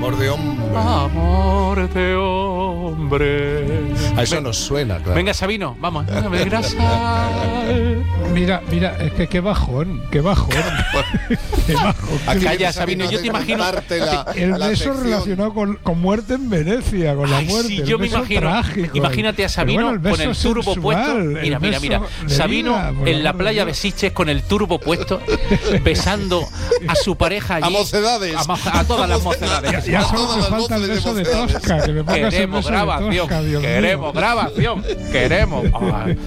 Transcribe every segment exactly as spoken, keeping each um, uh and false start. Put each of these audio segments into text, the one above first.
Amor de hombre. Amor de hombre. A eso nos suena, claro. Venga, Sabino, vamos. A ver, grasa. Mira, mira, es que qué bajón, qué bajón. Qué bajón. Aquí Calla, viene Sabino, yo te imagino- la, El la beso sección. relacionado con, con muerte en Venecia, con la Ay, muerte. sí, el yo me beso imagino. trágico. Imagínate a Sabino Pero bueno, con el beso turbo sensual, puesto. el Mira, mira, mira. beso de Sabino vida, por en la amor de playa Dios. Besiches con el turbo puesto, besando a su pareja allí. A mocedades. A, mo- a todas las mocedades. Ya solo Todas me las falta el voces de beso de mocedades. Tosca, que me pongas el Queremos beso de grabación. Tosca, Dios mío. Queremos grabación. Queremos. Ay.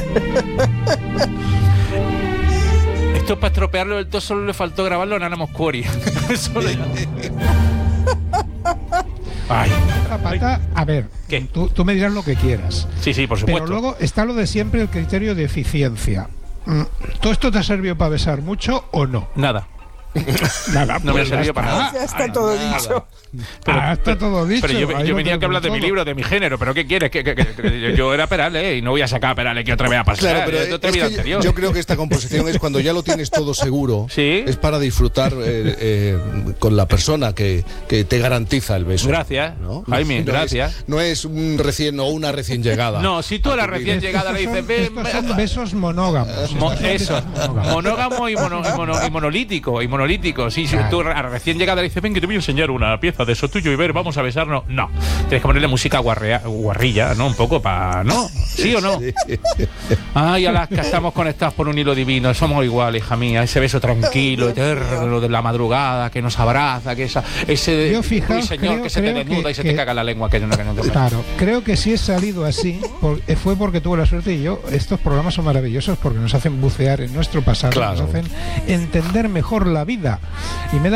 Esto para estropearlo del todo solo le faltó grabarlo en Ana Moscuri. Eso le- Ay. Zapata, a ver, ¿Qué? Tú, tú me dirás lo que quieras. Sí, sí, por supuesto. Pero luego está lo de siempre, el criterio de eficiencia. Mm, ¿Todo esto te ha servido para besar mucho o no? Nada. Nada, No me ha pues servido ya para está. nada. Ya está todo dicho. Pero- Ah, está todo dicho. Pero yo, ahí yo lo venía que tengo hablar de mi todo. libro, de mi género, pero ¿qué quieres? Que, que- que- que yo era Perales y no voy a sacar a Perales que otra vez a pasar. Claro, pero es de otra es vida que anterior. yo creo que esta composición es cuando ya lo tienes todo seguro. Sí. Es para disfrutar eh, eh, con la persona que, que te garantiza el beso. Gracias, ¿no? Jaime, No gracias. Es, no es un recién o una recién llegada. No, si tú a la A tu recién vida. llegada le Estos dices, son, ven, estos son ven, besos monógamos. Mo- Estos son eso, besos monógamos. monógamo y, mono- y mono- y monolítico, y monolítico. Sí, si Claro. tú a la recién llegada le dices, ven que te voy a enseñar una pieza de eso tuyo y ver, vamos a besarnos. No, tienes que ponerle música guarrea- guarrilla, ¿no? Un poco para... ¿No? ¿Sí o no? Ay, Alaska, estamos conectados por un hilo divino, somos iguales, hija mía. Ese beso tranquilo, eterno, de la madrugada, que nos abraza, que esa, ese Yo, fijaos, uy, señor, creo- que se te creo desnuda que- y se que- te caga la lengua, que no, que no te... Claro, creo que si he salido así por- eh, fue porque tuve la suerte y yo. Estos programas son maravillosos porque nos hacen bucear en nuestro pasado, Claro. nos hacen entender mejor la vida. Y me da